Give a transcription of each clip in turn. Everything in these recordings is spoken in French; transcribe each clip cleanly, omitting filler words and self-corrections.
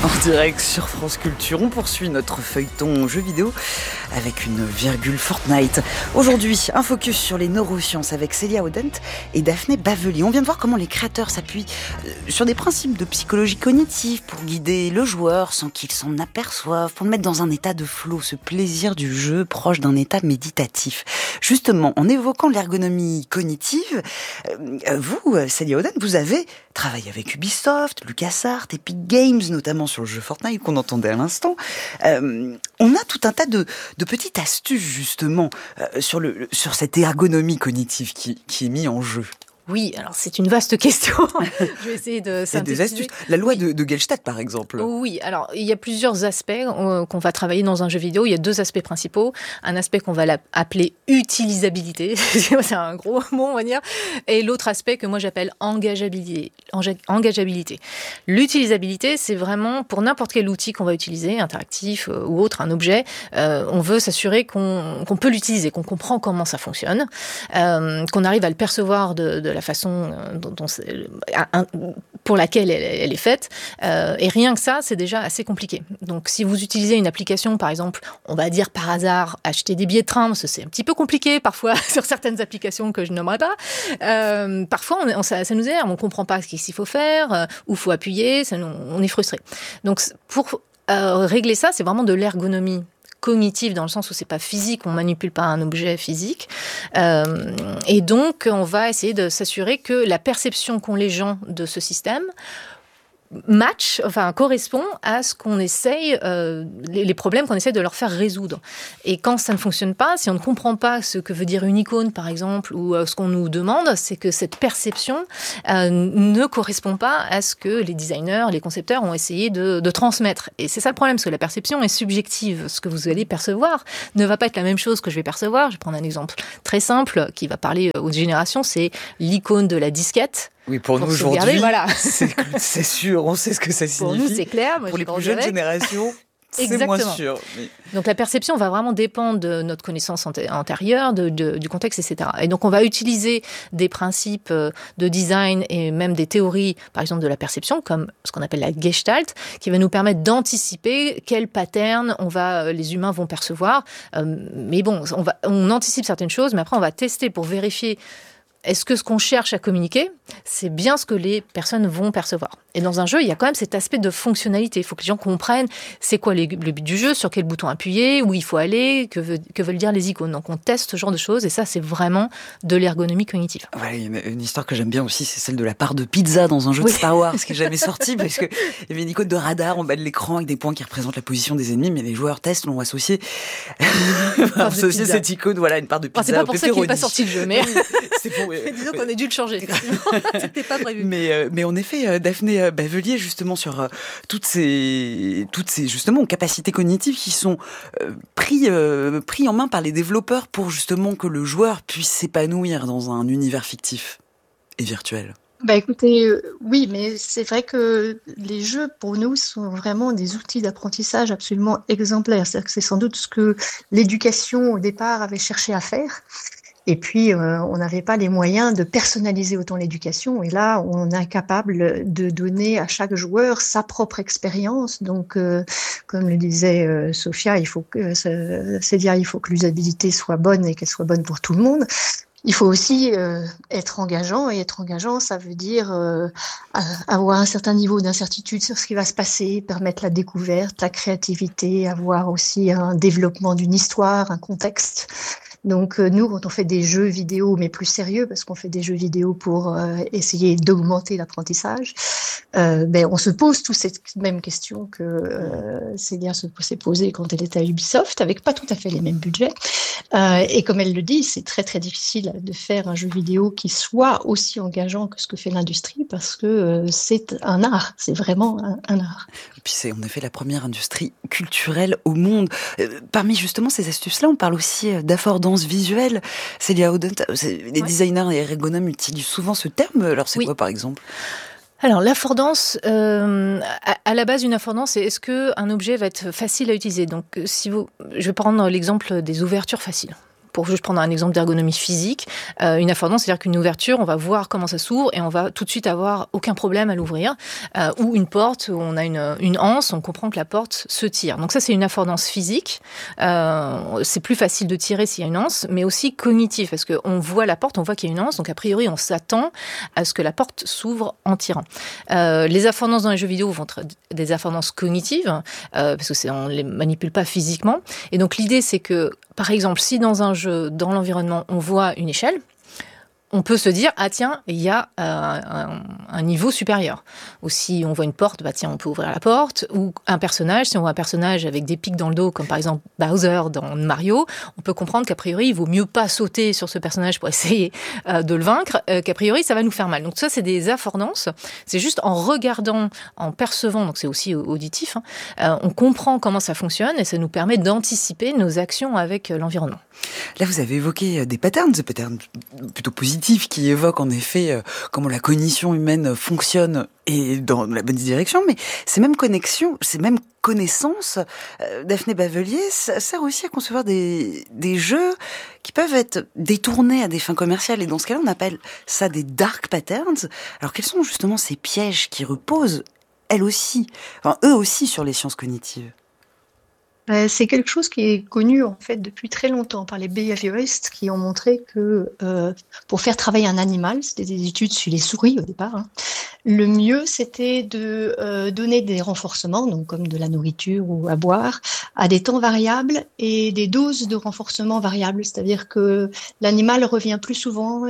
En direct sur France Culture, on poursuit notre feuilleton jeux vidéo avec une virgule Fortnite. Aujourd'hui, un focus sur les neurosciences avec Célia Audent et Daphné Bavelier. On vient de voir comment les créateurs s'appuient sur des principes de psychologie cognitive pour guider le joueur sans qu'il s'en aperçoive, pour le mettre dans un état de flow, ce plaisir du jeu proche d'un état méditatif. Justement, en évoquant l'ergonomie cognitive, vous, Célia Audent, vous avez travaillé avec Ubisoft, LucasArts, Epic Games, notamment sur le jeu Fortnite qu'on entendait à l'instant. On a tout un tas de petites astuces justement sur cette ergonomie cognitive qui est mise en jeu. Oui, alors c'est une vaste question. Je vais essayer de synthétiser. Il y a des astuces. La loi de Gestalt, par exemple. Oui, alors il y a plusieurs aspects qu'on va travailler dans un jeu vidéo. Il y a deux aspects principaux. Un aspect qu'on va appeler utilisabilité, c'est un gros mot on va dire, et l'autre aspect que moi j'appelle engageabilité. L'utilisabilité, c'est vraiment pour n'importe quel outil qu'on va utiliser, interactif ou autre, un objet, on veut s'assurer qu'on peut l'utiliser, qu'on comprend comment ça fonctionne, qu'on arrive à le percevoir de la façon pour laquelle elle est faite. Et rien que ça, c'est déjà assez compliqué. Donc, si vous utilisez une application, par exemple, on va dire par hasard, acheter des billets de train, parce que c'est un petit peu compliqué parfois sur certaines applications que je nommerai pas. Parfois, ça nous énerve, on ne comprend pas ce qu'il faut faire, où il faut appuyer, on est frustré. Donc, pour régler ça, c'est vraiment de l'ergonomie cognitive dans le sens où c'est pas physique, on manipule pas un objet physique, et donc on va essayer de s'assurer que la perception qu'ont les gens de ce système correspond à ce qu'on essaye, les problèmes qu'on essaie de leur faire résoudre. Et quand ça ne fonctionne pas, si on ne comprend pas ce que veut dire une icône, par exemple, ou ce qu'on nous demande, c'est que cette perception ne correspond pas à ce que les designers, les concepteurs ont essayé de transmettre. Et c'est ça le problème, parce que la perception est subjective. Ce que vous allez percevoir ne va pas être la même chose que je vais percevoir. Je vais prendre un exemple très simple qui va parler aux générations, c'est l'icône de la disquette. Oui, pour nous aujourd'hui, voilà. c'est sûr, on sait ce que ça signifie. Pour nous, c'est clair. Pour les plus jeunes générations, c'est moins sûr. Mais... Donc la perception va vraiment dépendre de notre connaissance antérieure, du contexte, etc. Et donc on va utiliser des principes de design et même des théories, par exemple de la perception, comme ce qu'on appelle la Gestalt, qui va nous permettre d'anticiper quel pattern les humains vont percevoir. Mais bon, on anticipe certaines choses, mais après on va tester pour vérifier. Est-ce que ce qu'on cherche à communiquer, c'est bien ce que les personnes vont percevoir? Et dans un jeu, il y a quand même cet aspect de fonctionnalité. Il faut que les gens comprennent c'est quoi le but du jeu, sur quel bouton appuyer, où il faut aller, que veulent dire les icônes. Donc on teste ce genre de choses et ça, c'est vraiment de l'ergonomie cognitive. Ouais, une histoire que j'aime bien aussi, c'est celle de la part de pizza dans un jeu de Star Wars qui n'est jamais sorti parce qu'il y avait une icône de radar en bas de l'écran avec des points qui représentent la position des ennemis, mais les joueurs testent l'ont associé cette icône, voilà, une part de pizza. C'est pas pour ça qu'il n'est pas sorti le jeu, mais... Disons qu'on a dû le changer. C'était pas prévu. Mais en effet, Daphné Bavelier, justement, sur toutes ces justement capacités cognitives qui sont pris en main par les développeurs pour justement que le joueur puisse s'épanouir dans un univers fictif et virtuel. Écoutez, oui, mais c'est vrai que les jeux, pour nous, sont vraiment des outils d'apprentissage absolument exemplaires. C'est-à-dire que c'est sans doute ce que l'éducation, au départ, avait cherché à faire. Et puis, on n'avait pas les moyens de personnaliser autant l'éducation. Et là, on est capable de donner à chaque joueur sa propre expérience. Donc, comme le disait Sophia, il faut que l'usabilité soit bonne et qu'elle soit bonne pour tout le monde. Il faut aussi être engageant, et être engageant, ça veut dire avoir un certain niveau d'incertitude sur ce qui va se passer, permettre la découverte, la créativité, avoir aussi un développement d'une histoire, un contexte. Donc nous, quand on fait des jeux vidéo, mais plus sérieux, parce qu'on fait des jeux vidéo pour essayer d'augmenter l'apprentissage, on se pose tous cette même question que Célia s'est posée quand elle était à Ubisoft, avec pas tout à fait les mêmes budgets. Et comme elle le dit, c'est très très difficile de faire un jeu vidéo qui soit aussi engageant que ce que fait l'industrie, parce que c'est un art, c'est vraiment un art. Et puis c'est en effet la première industrie culturelle au monde. Parmi justement ces astuces-là, on parle aussi d'affordance visuelle. Célia Audent, les designers et ergonomes utilisent souvent ce terme. Alors c'est quoi par exemple ? Alors l'affordance, à la base une affordance, c'est est-ce que un objet va être facile à utiliser. Donc je vais prendre l'exemple des ouvertures faciles. pour juste prendre un exemple d'ergonomie physique. Une affordance, c'est-à-dire qu'une ouverture, on va voir comment ça s'ouvre et on va tout de suite avoir aucun problème à l'ouvrir. Ou une porte où on a une anse, on comprend que la porte se tire. Donc ça, c'est une affordance physique. C'est plus facile de tirer s'il y a une anse, mais aussi cognitive, parce qu'on voit la porte, on voit qu'il y a une anse, donc a priori, on s'attend à ce que la porte s'ouvre en tirant. Les affordances dans les jeux vidéo vont être des affordances cognitives, parce que on ne les manipule pas physiquement. Et donc l'idée, c'est que, par exemple, si dans un jeu, dans l'environnement, on voit une échelle, on peut se dire, ah tiens, il y a un niveau supérieur. Ou si on voit une porte, bah tiens, on peut ouvrir la porte. Ou un personnage, si on voit un personnage avec des pics dans le dos, comme par exemple Bowser dans Mario, on peut comprendre qu'a priori, il vaut mieux pas sauter sur ce personnage pour essayer de le vaincre, qu'a priori, ça va nous faire mal. Donc ça, c'est des affordances. C'est juste en regardant, en percevant, donc c'est aussi auditif, on comprend comment ça fonctionne et ça nous permet d'anticiper nos actions avec l'environnement. Là, vous avez évoqué des patterns plutôt positifs qui évoquent en effet comment la cognition humaine fonctionne et dans la bonne direction, mais ces mêmes connexions, ces mêmes connaissances, Daphné Bavelier, ça sert aussi à concevoir des jeux qui peuvent être détournés à des fins commerciales, et dans ce cas-là, on appelle ça des dark patterns. Alors, quels sont justement ces pièges qui reposent, eux aussi, sur les sciences cognitives ? C'est quelque chose qui est connu en fait depuis très longtemps par les behavioristes qui ont montré que pour faire travailler un animal, c'était des études sur les souris au départ, le mieux c'était de donner des renforcements, donc comme de la nourriture ou à boire, à des temps variables et des doses de renforcement variables, c'est-à-dire que l'animal revient plus souvent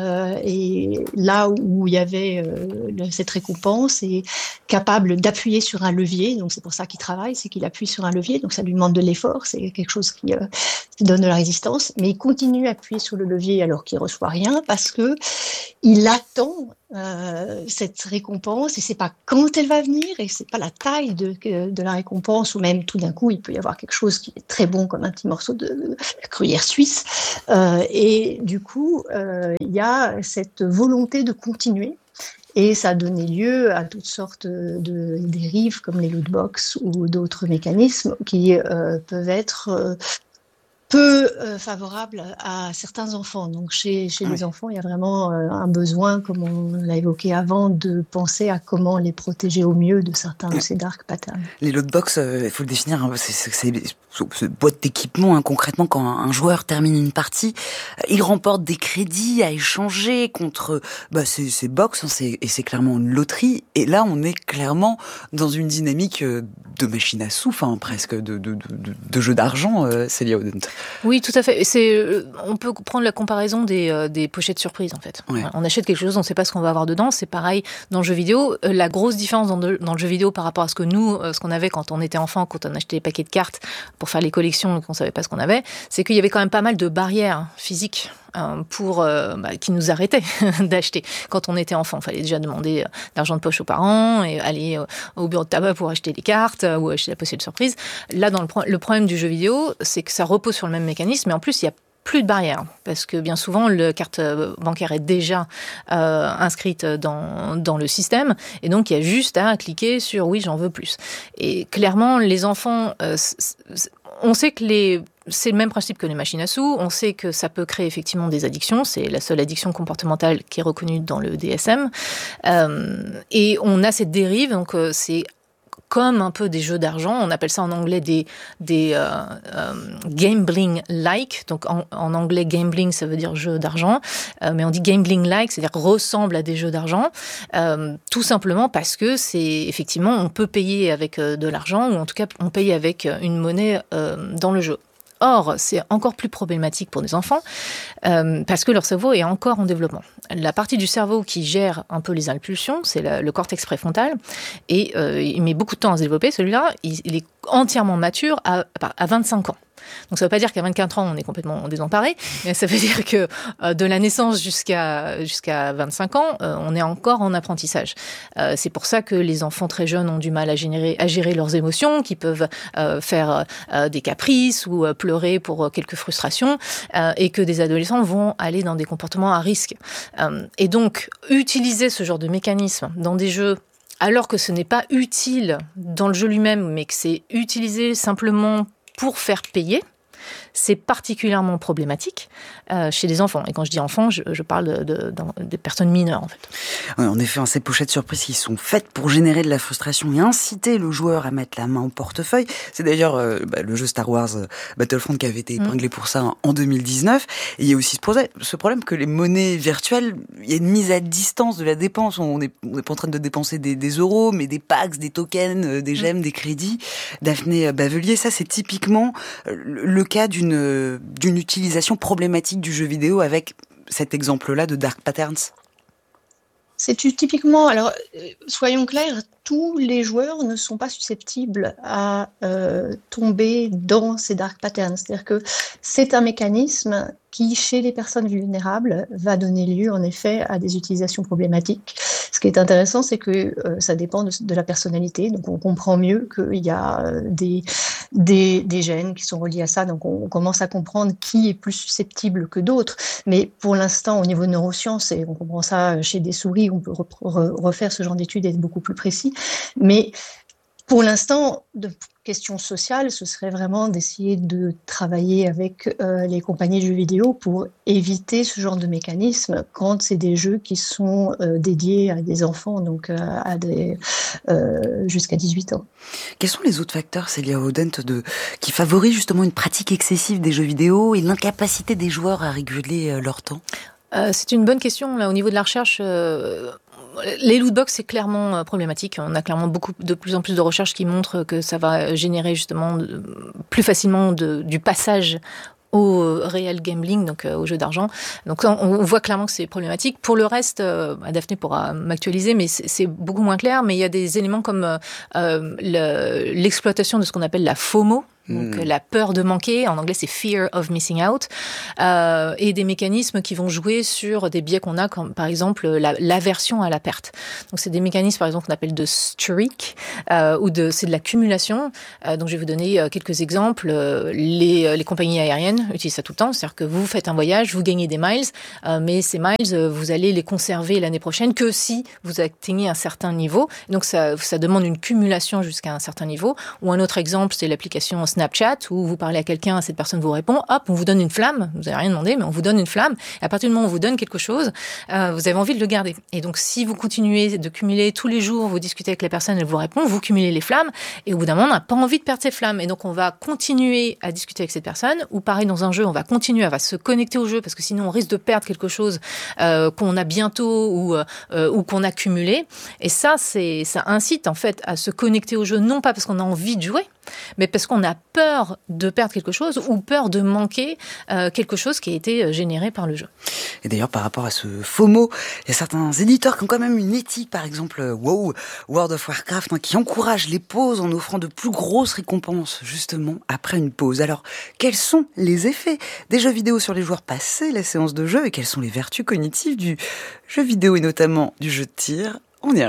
et là où il y avait cette récompense est capable d'appuyer sur un levier, donc c'est pour ça qu'il travaille, c'est qu'il appuie sur un levier, donc ça lui demande de l'effort, c'est quelque chose qui donne de la résistance, mais il continue à appuyer sur le levier alors qu'il reçoit rien parce que il attend cette récompense et c'est pas quand elle va venir et c'est pas la taille de la récompense ou même tout d'un coup il peut y avoir quelque chose qui est très bon comme un petit morceau de gruyère suisse et du coup il y a cette volonté de continuer. Et ça a donné lieu à toutes sortes de dérives comme les lootbox ou d'autres mécanismes qui peuvent être peu favorables à certains enfants. Donc chez les enfants, il y a vraiment un besoin, comme on l'a évoqué avant, de penser à comment les protéger au mieux de certains de ces dark patterns. Les lootbox, il faut le définir, c'est boîte d'équipement, concrètement, quand un joueur termine une partie, il remporte des crédits à échanger contre ces box, et c'est clairement une loterie. Et là, on est clairement dans une dynamique de machine à sous, presque de jeu d'argent, Célia Odent. Oui, tout à fait. On peut prendre la comparaison des pochettes surprises, en fait. Ouais. On achète quelque chose, on ne sait pas ce qu'on va avoir dedans. C'est pareil dans le jeu vidéo. La grosse différence dans le jeu vidéo par rapport à ce qu'on avait quand on était enfant, quand on achetait des paquets de cartes pour faire les collections et qu'on ne savait pas ce qu'on avait, c'est qu'il y avait quand même pas mal de barrières physiques qui nous arrêtaient d'acheter. Quand on était enfant, il fallait déjà demander d'argent de poche aux parents et aller au bureau de tabac pour acheter des cartes ou acheter la pochette surprise. Là, le problème du jeu vidéo, c'est que ça repose sur le même mécanisme, mais en plus, il y a plus de barrières, parce que bien souvent, la carte bancaire est déjà inscrite dans le système, et donc il y a juste à cliquer sur « oui, j'en veux plus ». Et clairement, les enfants, on sait que c'est le même principe que les machines à sous, on sait que ça peut créer effectivement des addictions, c'est la seule addiction comportementale qui est reconnue dans le DSM, et on a cette dérive, donc c'est comme un peu des jeux d'argent, on appelle ça en anglais des gambling-like, donc en anglais gambling ça veut dire jeu d'argent, mais on dit gambling-like, c'est-à-dire ressemble à des jeux d'argent, tout simplement parce que c'est effectivement on peut payer avec de l'argent, ou en tout cas on paye avec une monnaie dans le jeu. Or, c'est encore plus problématique pour des enfants parce que leur cerveau est encore en développement. La partie du cerveau qui gère un peu les impulsions, c'est le cortex préfrontal, et il met beaucoup de temps à se développer. Celui-là, il est entièrement mature à 25 ans. Donc ça ne veut pas dire qu'à 24 ans, on est complètement désemparé, mais ça veut dire que de la naissance jusqu'à 25 ans, on est encore en apprentissage. C'est pour ça que les enfants très jeunes ont du mal à gérer leurs émotions, qui peuvent faire des caprices ou pleurer pour quelques frustrations, et que des adolescents vont aller dans des comportements à risque. Et donc, utiliser ce genre de mécanisme dans des jeux alors que ce n'est pas utile dans le jeu lui-même, mais que c'est utilisé simplement pour faire payer, c'est particulièrement problématique chez les enfants. Et quand je dis enfants, je parle des personnes mineures, en fait. Ouais, en effet, ces pochettes surprises qui sont faites pour générer de la frustration et inciter le joueur à mettre la main au portefeuille. C'est d'ailleurs le jeu Star Wars Battlefront qui avait été épinglé pour ça en 2019. Et il y a aussi ce problème que les monnaies virtuelles, il y a une mise à distance de la dépense. On n'est pas en train de dépenser des euros, mais des packs, des tokens, des gemmes, des crédits. Daphné Bavelier, ça c'est typiquement le cas d'une utilisation problématique du jeu vidéo avec cet exemple-là de Dark Patterns. C'est typiquement, alors soyons clairs, tous les joueurs ne sont pas susceptibles à tomber dans ces dark patterns. C'est-à-dire que c'est un mécanisme qui, chez les personnes vulnérables, va donner lieu en effet à des utilisations problématiques. Ce qui est intéressant, c'est que ça dépend de la personnalité. Donc on comprend mieux qu'il y a des gènes qui sont reliés à ça. Donc on commence à comprendre qui est plus susceptible que d'autres. Mais pour l'instant, au niveau de neurosciences, et on comprend ça chez des souris, on peut refaire ce genre d'études et être beaucoup plus précis. Mais pour l'instant, de questions sociales, ce serait vraiment d'essayer de travailler avec les compagnies de jeux vidéo pour éviter ce genre de mécanisme quand c'est des jeux qui sont dédiés à des enfants, donc jusqu'à 18 ans. Quels sont les autres facteurs, Célia Audent, qui favorisent justement une pratique excessive des jeux vidéo et l'incapacité des joueurs à réguler leur temps ? C'est une bonne question. Là, au niveau de la recherche, les lootbox, c'est clairement problématique. On a clairement de plus en plus de recherches qui montrent que ça va générer justement plus facilement du passage au real gambling, donc au jeu d'argent. Donc on voit clairement que c'est problématique. Pour le reste, Daphné pourra m'actualiser, mais c'est beaucoup moins clair. Mais il y a des éléments comme l'exploitation de ce qu'on appelle la FOMO, donc la peur de manquer, en anglais c'est fear of missing out, et des mécanismes qui vont jouer sur des biais qu'on a, comme par exemple l'aversion à la perte. Donc c'est des mécanismes par exemple qu'on appelle de streak, c'est de l'accumulation. Donc je vais vous donner quelques exemples. Les compagnies aériennes utilisent ça tout le temps, c'est-à-dire que vous faites un voyage, vous gagnez des miles, mais ces miles vous allez les conserver l'année prochaine que si vous atteignez un certain niveau. Donc ça demande une cumulation jusqu'à un certain niveau. Ou un autre exemple, c'est l'application Snapchat, où vous parlez à quelqu'un, cette personne vous répond, hop, on vous donne une flamme, vous n'avez rien demandé, mais on vous donne une flamme, et à partir du moment où on vous donne quelque chose, vous avez envie de le garder. Et donc, si vous continuez de cumuler tous les jours, vous discutez avec la personne, elle vous répond, vous cumulez les flammes, et au bout d'un moment, on n'a pas envie de perdre ces flammes. Et donc, on va continuer à discuter avec cette personne, ou pareil, dans un jeu, on va se connecter au jeu, parce que sinon, on risque de perdre quelque chose qu'on a bientôt, ou qu'on a cumulé. Et ça incite, en fait, à se connecter au jeu, non pas parce qu'on a envie de jouer, mais parce qu'on a peur de perdre quelque chose ou peur de manquer quelque chose qui a été généré par le jeu. Et d'ailleurs, par rapport à ce FOMO, il y a certains éditeurs qui ont quand même une éthique, par exemple WoW, World of Warcraft, qui encouragent les pauses en offrant de plus grosses récompenses, justement, après une pause. Alors, quels sont les effets des jeux vidéo sur les joueurs passés la séance de jeu et quelles sont les vertus cognitives du jeu vidéo et notamment du jeu de tir ? On y arrive.